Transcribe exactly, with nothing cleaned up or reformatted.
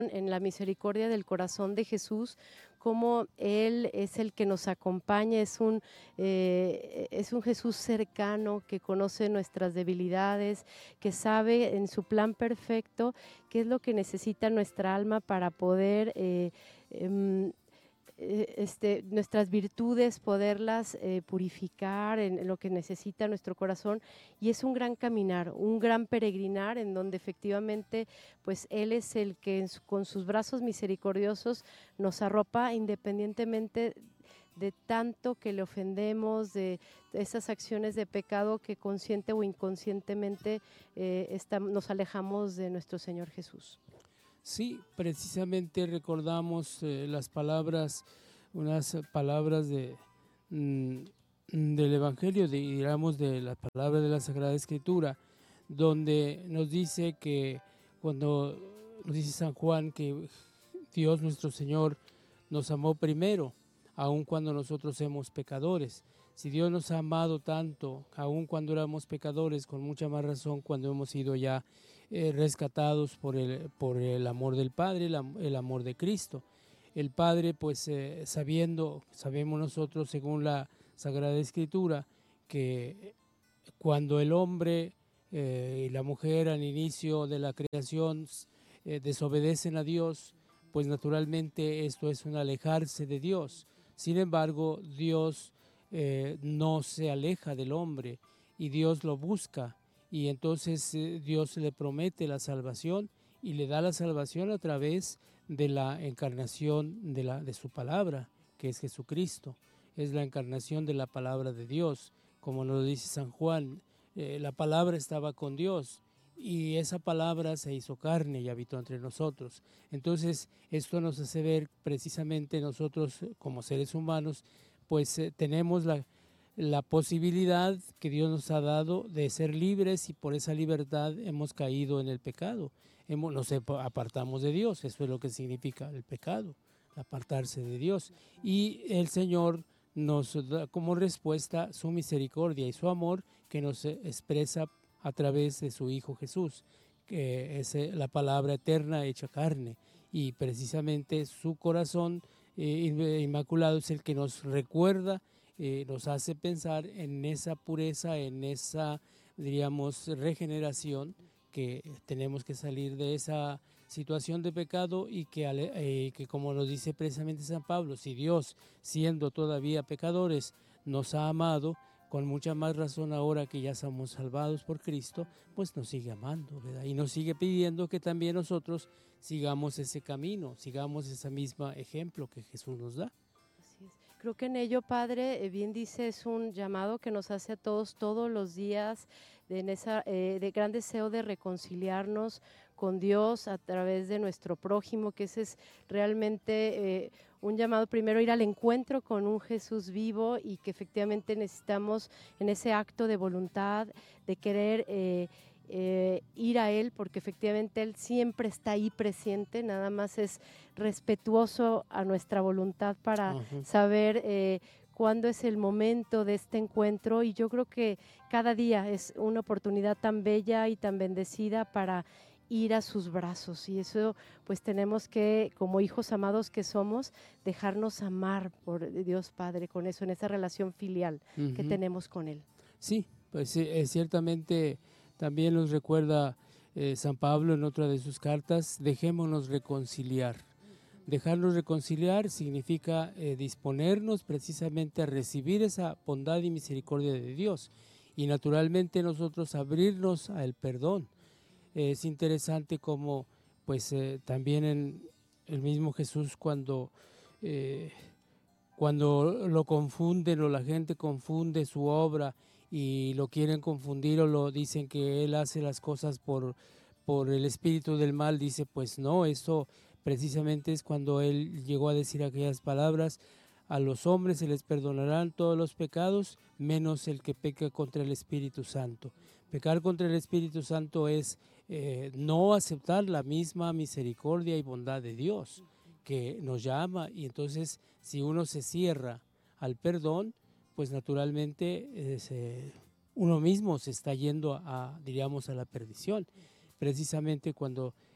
en la misericordia del corazón de Jesús, cómo Él es el que nos acompaña, es un, eh, es un Jesús cercano que conoce nuestras debilidades, que sabe en su plan perfecto qué es lo que necesita nuestra alma para poder eh, em, eh, este, nuestras virtudes, poderlas eh, purificar en, en lo que necesita nuestro corazón. Y es un gran caminar, un gran peregrinar en donde efectivamente pues Él es el que en su- con sus brazos misericordiosos nos arropa independientemente de tanto que le ofendemos, de, de esas acciones de pecado que consciente o inconscientemente eh, estam- nos alejamos de nuestro Señor Jesús. Sí, precisamente recordamos eh, las palabras, unas palabras de, mm, del Evangelio, de, digamos, de las palabras de la Sagrada Escritura, donde nos dice que cuando nos dice San Juan que Dios nuestro Señor nos amó primero, aun cuando nosotros somos pecadores. Si Dios nos ha amado tanto, aun cuando éramos pecadores, con mucha más razón cuando hemos sido ya eh, rescatados por el, por el amor del Padre, el, el amor de Cristo. El Padre, pues eh, sabiendo, sabemos nosotros según la Sagrada Escritura, que cuando el hombre eh, y la mujer al inicio de la creación eh, desobedecen a Dios, pues naturalmente esto es un alejarse de Dios. Sin embargo, Dios eh, no se aleja del hombre y Dios lo busca, y entonces eh, Dios le promete la salvación y le da la salvación a través de la encarnación de, la, de su palabra, que es Jesucristo. Es la encarnación de la palabra de Dios, como nos dice San Juan. Eh, la palabra estaba con Dios y esa palabra se hizo carne y habitó entre nosotros. Entonces esto nos hace ver precisamente nosotros como seres humanos, pues eh, tenemos la, la posibilidad que Dios nos ha dado de ser libres, y por esa libertad hemos caído en el pecado. Hemos, nos apartamos de Dios, eso es lo que significa el pecado, apartarse de Dios. Y el Señor nos da como respuesta su misericordia y su amor, que nos expresa a través de su Hijo Jesús, que es la palabra eterna hecha carne, y precisamente su corazón eh, inmaculado es el que nos recuerda, eh, nos hace pensar en esa pureza, en esa, diríamos, regeneración, que tenemos que salir de esa situación de pecado, y que, eh, que como nos dice precisamente San Pablo, si Dios, siendo todavía pecadores, nos ha amado, con mucha más razón ahora que ya somos salvados por Cristo, pues nos sigue amando, ¿verdad? Y nos sigue pidiendo que también nosotros sigamos ese camino, sigamos ese mismo ejemplo que Jesús nos da. Así es. Creo que en ello, Padre, eh, bien dice, es un llamado que nos hace a todos todos los días, de, en esa, eh, de gran deseo de reconciliarnos con Dios a través de nuestro prójimo, que ese es realmente eh, un llamado primero a ir al encuentro con un Jesús vivo, y que efectivamente necesitamos en ese acto de voluntad, de querer eh, eh, ir a Él, porque efectivamente Él siempre está ahí presente, nada más es respetuoso a nuestra voluntad para Uh-huh. saber eh, cuándo es el momento de este encuentro. Y yo creo que cada día es una oportunidad tan bella y tan bendecida para ir a sus brazos, y eso pues tenemos que, como hijos amados que somos, dejarnos amar por Dios Padre, con eso, en esa relación filial que Uh-huh. tenemos con Él. Sí, pues eh, ciertamente también nos recuerda eh, San Pablo en otra de sus cartas: dejémonos reconciliar. Dejarnos reconciliar significa eh, disponernos precisamente a recibir esa bondad y misericordia de Dios, y naturalmente nosotros abrirnos al perdón. Eh, es interesante como pues eh, también en el mismo Jesús, cuando eh, cuando lo confunden, o la gente confunde su obra y lo quieren confundir, o lo dicen que él hace las cosas por, por el espíritu del mal, dice, pues no, eso precisamente es cuando él llegó a decir aquellas palabras: a los hombres se les perdonarán todos los pecados, menos el que peca contra el Espíritu Santo. Pecar contra el Espíritu Santo es eh, no aceptar la misma misericordia y bondad de Dios, que nos llama, y entonces si uno se cierra al perdón, pues naturalmente eh, se, uno mismo se está yendo a, diríamos, a la perdición. Precisamente cuando